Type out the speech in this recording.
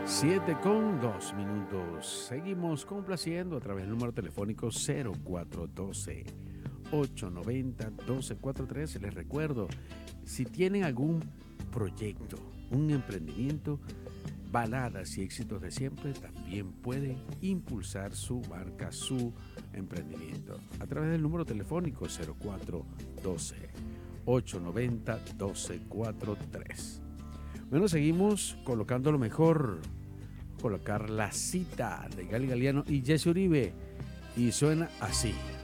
7:02. Seguimos complaciendo a través del número telefónico 0412-890-1243. Les recuerdo, si tienen algún proyecto, un emprendimiento, baladas y éxitos de siempre, también pueden impulsar su marca, su emprendimiento a través del número telefónico 0412-890-1243. Bueno, seguimos colocando lo mejor. Colocar La Cita de Gali Galiano y Jesse Uribe, y suena así.